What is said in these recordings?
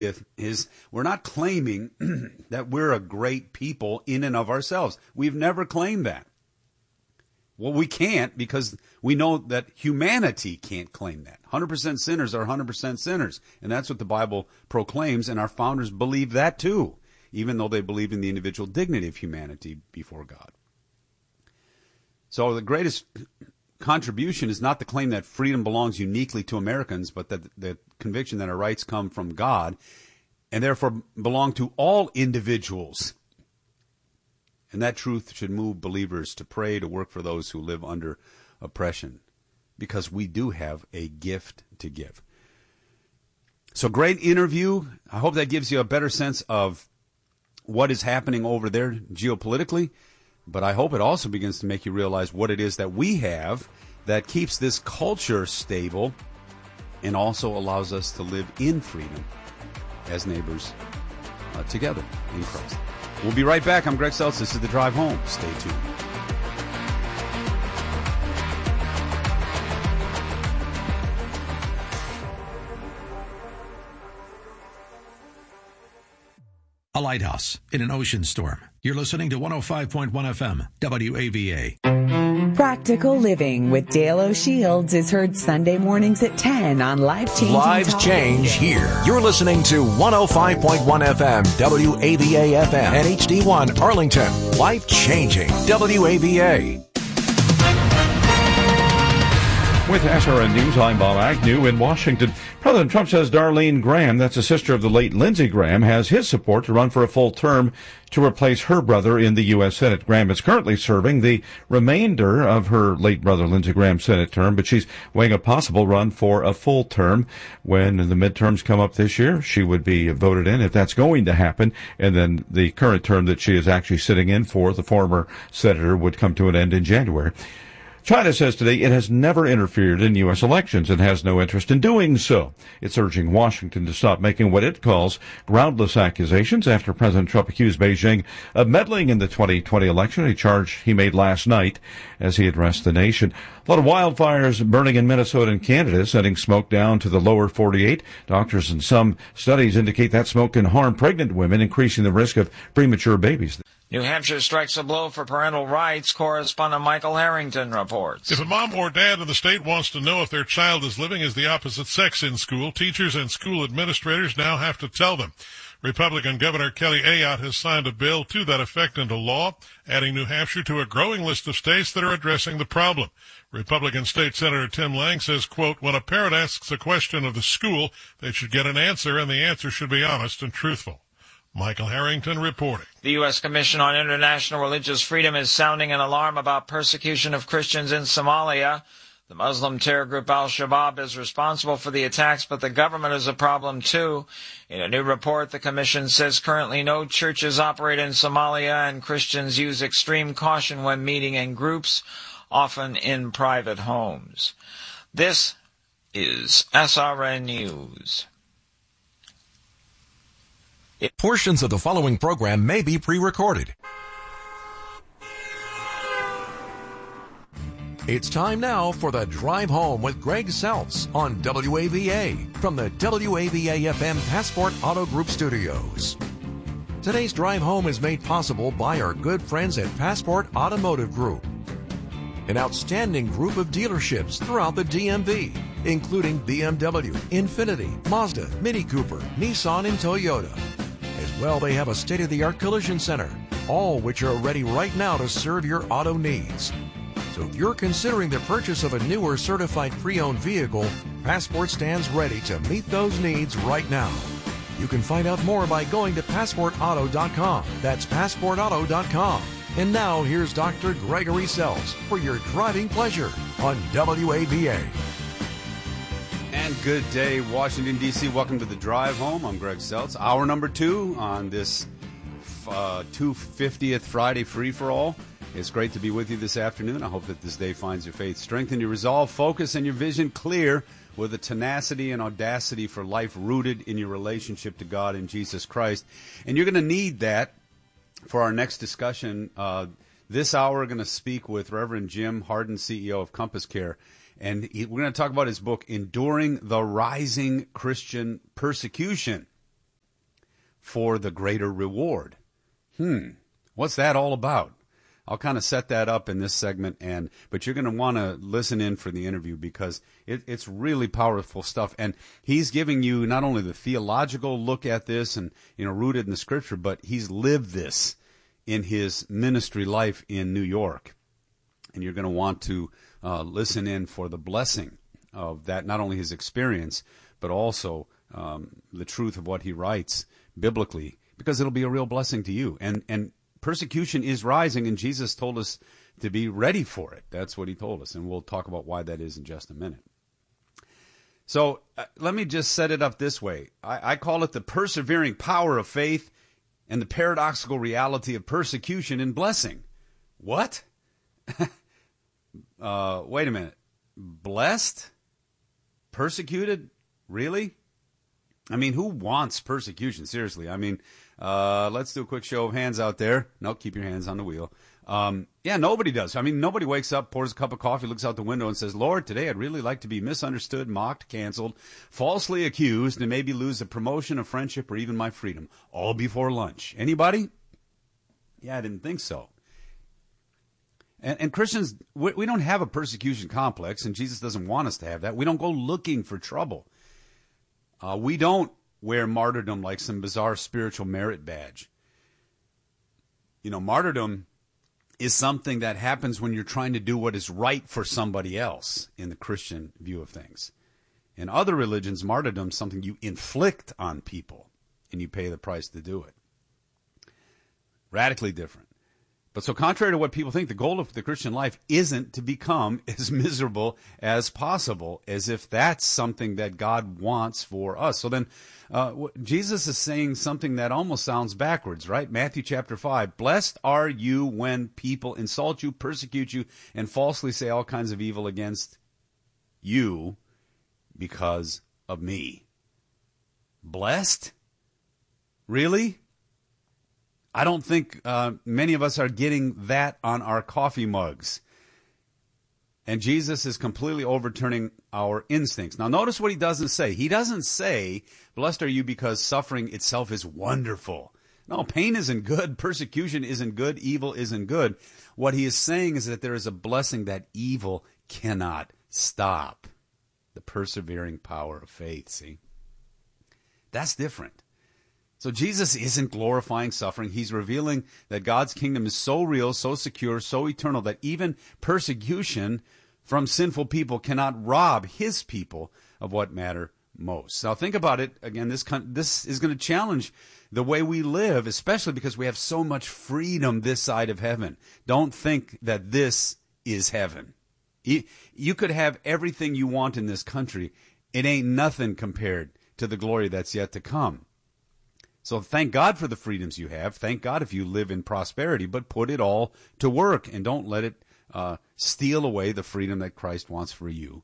is we're not claiming that we're a great people in and of ourselves. We've never claimed that. Well, we can't, because we know that humanity can't claim that. 100% sinners are 100% sinners. And that's what the Bible proclaims, and our founders believed that too, even though they believed in the individual dignity of humanity before God. So the greatest contribution is not the claim that freedom belongs uniquely to Americans, but that the conviction that our rights come from God and therefore belong to all individuals. And that truth should move believers to pray, to work for those who live under oppression, because we do have a gift to give. So great interview. I hope that gives you a better sense of what is happening over there geopolitically, but I hope it also begins to make you realize what it is that we have that keeps this culture stable and also allows us to live in freedom as neighbors together in Christ. We'll be right back. I'm Greg Seltz. This is The Drive Home. Stay tuned. A lighthouse in an ocean storm. You're listening to 105.1 FM, WAVA. Practical Living with Dale O'Shields is heard Sunday mornings at 10 on Life Changing Lives Talk change Radio. here. You're listening to 105.1 FM, WAVA FM, and HD1 Arlington. Life changing, WAVA. With SRN News, I'm Bob Agnew in Washington. President Trump says Darlene Graham, that's a sister of the late Lindsey Graham, has his support to run for a full term to replace her brother in the U.S. Senate. Graham is currently serving the remainder of her late brother Lindsey Graham's Senate term, but she's weighing a possible run for a full term. When the midterms come up this year, she would be voted in if that's going to happen, and then the current term that she is actually sitting in for, the former senator, would come to an end in January. China says today it has never interfered in U.S. elections and has no interest in doing so. It's urging Washington to stop making what it calls groundless accusations after President Trump accused Beijing of meddling in the 2020 election, a charge he made last night as he addressed the nation. A lot of wildfires burning in Minnesota and Canada, sending smoke down to the lower 48. Doctors and some studies indicate that smoke can harm pregnant women, increasing the risk of premature babies. New Hampshire strikes a blow for parental rights. Correspondent Michael Harrington reports. If a mom or dad in the state wants to know if their child is living as the opposite sex in school, teachers and school administrators now have to tell them. Republican Governor Kelly Ayotte has signed a bill to that effect into law, adding New Hampshire to a growing list of states that are addressing the problem. Republican State Senator Tim Lang says, quote, when a parent asks a question of the school, they should get an answer, and the answer should be honest and truthful. Michael Harrington reporting. The U.S. Commission on International Religious Freedom is sounding an alarm about persecution of Christians in Somalia. The Muslim terror group Al-Shabaab is responsible for the attacks, but the government is a problem too. In a new report, the Commission says currently no churches operate in Somalia, and Christians use extreme caution when meeting in groups, often in private homes. This is SRN News. Portions of the following program may be pre-recorded. It's time now for the Drive Home with Greg Seltz on WAVA from the WAVA-FM Passport Auto Group Studios. Today's Drive Home is made possible by our good friends at Passport Automotive Group, an outstanding group of dealerships throughout the DMV, including BMW, Infiniti, Mazda, Mini Cooper, Nissan, and Toyota. As well, they have a state-of-the-art collision center, all which are ready right now to serve your auto needs. So if you're considering the purchase of a new or certified pre-owned vehicle, Passport stands ready to meet those needs right now. You can find out more by going to PassportAuto.com. That's PassportAuto.com. And now here's Dr. Gregory Seltz for your driving pleasure on WAVA. And good day, Washington, D.C. Welcome to the Drive Home. I'm Greg Seltz. Hour number 2 on this 250th Friday free-for-all. It's great to be with you this afternoon. I hope that this day finds your faith strengthened, your resolve, focus, and your vision clear with a tenacity and audacity for life rooted in your relationship to God and Jesus Christ. And you're going to need that for our next discussion. This hour, we're going to speak with Reverend Jim Harden, CEO of Compass Care. And we're going to talk about his book, Enduring the Rising Christian Persecution. for the greater reward. What's that all about? I'll kind of set that up in this segment, but you're going to want to listen in for the interview because it's really powerful stuff. And he's giving you not only the theological look at this and, rooted in the scripture, but he's lived this in his ministry life in New York. And you're going to want to listen in for the blessing of that, not only his experience, but also the truth of what he writes biblically, because it'll be a real blessing to you. And persecution is rising, and Jesus told us to be ready for it. That's what he told us, and we'll talk about why that is in just a minute. So let me just set it up this way. I call it the persevering power of faith and the paradoxical reality of persecution and blessing. What? Wait a minute. Blessed? Persecuted? Really? I mean, who wants persecution? Seriously. I mean, let's do a quick show of hands out there. No, keep your hands on the wheel. Yeah, nobody does. I mean, nobody wakes up, pours a cup of coffee, looks out the window and says, Lord, today I'd really like to be misunderstood, mocked, canceled, falsely accused, and maybe lose a promotion, a friendship, or even my freedom, all before lunch. Anybody? Yeah, I didn't think so. And Christians, we don't have a persecution complex, and Jesus doesn't want us to have that. We don't go looking for trouble. We don't wear martyrdom like some bizarre spiritual merit badge. Martyrdom is something that happens when you're trying to do what is right for somebody else in the Christian view of things. In other religions, martyrdom is something you inflict on people, and you pay the price to do it. Radically different. But so contrary to what people think, the goal of the Christian life isn't to become as miserable as possible, as if that's something that God wants for us. So then Jesus is saying something that almost sounds backwards, right? Matthew chapter 5, blessed are you when people insult you, persecute you, and falsely say all kinds of evil against you because of me. Blessed? Really? I don't think many of us are getting that on our coffee mugs. And Jesus is completely overturning our instincts. Now, notice what he doesn't say. He doesn't say, blessed are you because suffering itself is wonderful. No, pain isn't good. Persecution isn't good. Evil isn't good. What he is saying is that there is a blessing that evil cannot stop. The persevering power of faith, see? That's different. So Jesus isn't glorifying suffering. He's revealing that God's kingdom is so real, so secure, so eternal that even persecution from sinful people cannot rob his people of what matter most. Now think about it. Again, this is going to challenge the way we live, especially because we have so much freedom this side of heaven. Don't think that this is heaven. You could have everything you want in this country. It ain't nothing compared to the glory that's yet to come. So thank God for the freedoms you have. Thank God if you live in prosperity, but put it all to work and don't let it steal away the freedom that Christ wants for you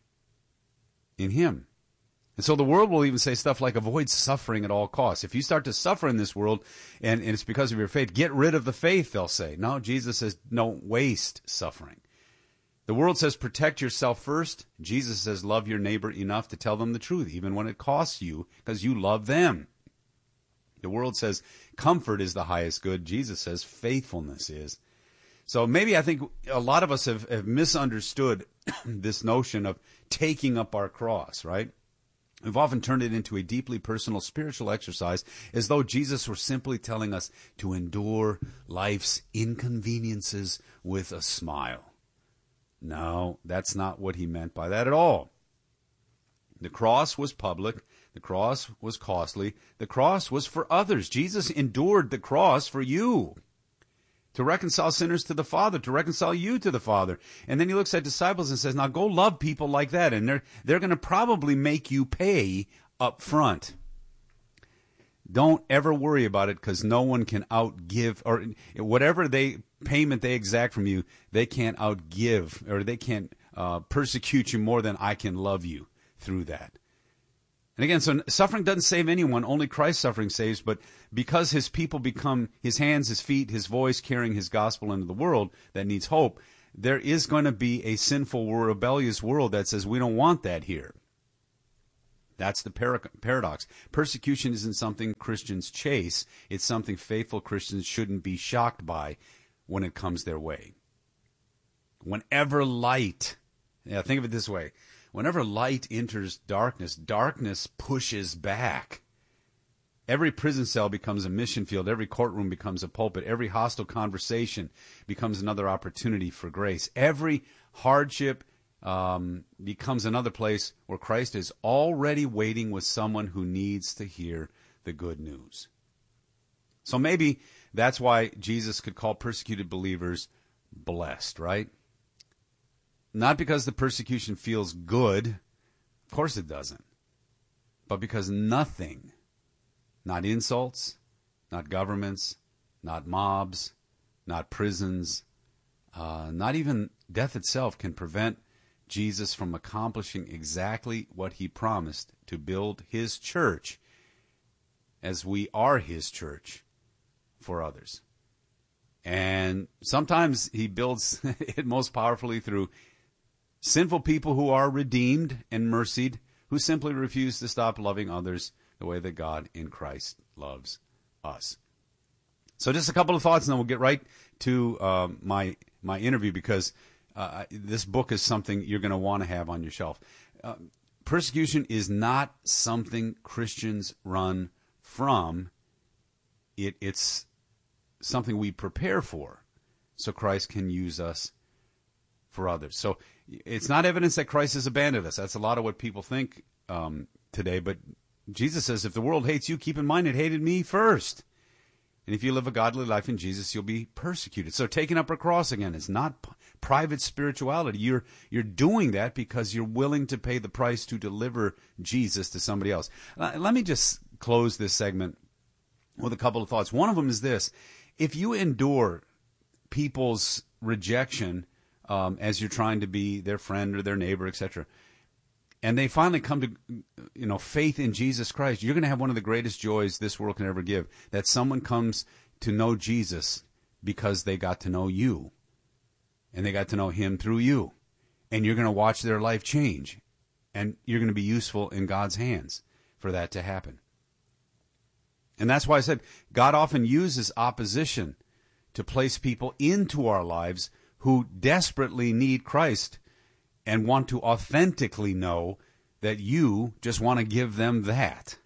in him. And so the world will even say stuff like avoid suffering at all costs. If you start to suffer in this world and it's because of your faith, get rid of the faith, they'll say. No, Jesus says don't waste suffering. The world says protect yourself first. Jesus says love your neighbor enough to tell them the truth, even when it costs you, because you love them. The world says comfort is the highest good. Jesus says faithfulness is. So maybe I think a lot of us have misunderstood this notion of taking up our cross, right? We've often turned it into a deeply personal spiritual exercise as though Jesus were simply telling us to endure life's inconveniences with a smile. No, that's not what he meant by that at all. The cross was public. The cross was costly. The cross was for others. Jesus endured the cross for you to reconcile sinners to the Father, to reconcile you to the Father. And then he looks at disciples and says, now go love people like that. And they're going to probably make you pay up front. Don't ever worry about it because no one can outgive, or whatever payment they exact from you, they can't outgive, or they can't persecute you more than I can love you through that. And again, so suffering doesn't save anyone, only Christ's suffering saves, but because his people become his hands, his feet, his voice, carrying his gospel into the world that needs hope, there is going to be a sinful, rebellious world that says we don't want that here. That's the paradox. Persecution isn't something Christians chase. It's something faithful Christians shouldn't be shocked by when it comes their way. Whenever light, think of it this way. Whenever light enters darkness, darkness pushes back. Every prison cell becomes a mission field. Every courtroom becomes a pulpit. Every hostile conversation becomes another opportunity for grace. Every hardship becomes another place where Christ is already waiting with someone who needs to hear the good news. So maybe that's why Jesus could call persecuted believers blessed, right? Not because the persecution feels good. Of course it doesn't. But because nothing, not insults, not governments, not mobs, not prisons, not even death itself can prevent Jesus from accomplishing exactly what he promised to build his church as we are his church for others. And sometimes he builds it most powerfully through sinful people who are redeemed and mercied, who simply refuse to stop loving others the way that God in Christ loves us. So just a couple of thoughts, and then we'll get right to my interview, because this book is something you're going to want to have on your shelf. Persecution is not something Christians run from. It's something we prepare for so Christ can use us for others. So it's not evidence that Christ has abandoned us. That's a lot of what people think today. But Jesus says, if the world hates you, keep in mind it hated me first. And if you live a godly life in Jesus, you'll be persecuted. So taking up our cross again is not private spirituality. You're doing that because you're willing to pay the price to deliver Jesus to somebody else. Let me just close this segment with a couple of thoughts. One of them is this. If you endure people's rejection as you're trying to be their friend or their neighbor, etc., and they finally come to, faith in Jesus Christ, you're going to have one of the greatest joys this world can ever give, that someone comes to know Jesus because they got to know you, and they got to know him through you, and you're going to watch their life change, and you're going to be useful in God's hands for that to happen. And that's why I said God often uses opposition to place people into our lives who desperately need Christ and want to authentically know that you just want to give them that.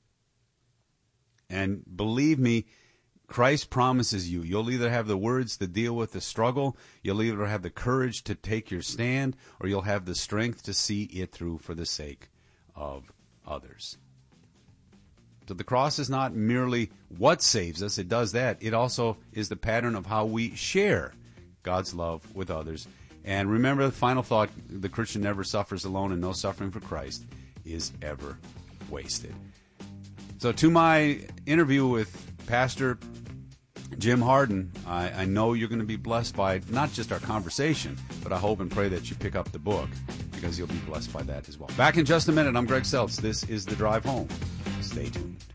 And believe me, Christ promises you'll either have the words to deal with the struggle, you'll either have the courage to take your stand, or you'll have the strength to see it through for the sake of others. So the cross is not merely what saves us, it does that. It also is the pattern of how we share God's love with others. And remember the final thought, the Christian never suffers alone, and no suffering for Christ is ever wasted. So to my interview with Pastor Jim Harden, I know you're going to be blessed by not just our conversation, but I hope and pray that you pick up the book, because you'll be blessed by that as well. Back in just a minute. I'm Greg Seltz. This is The Drive Home. Stay tuned.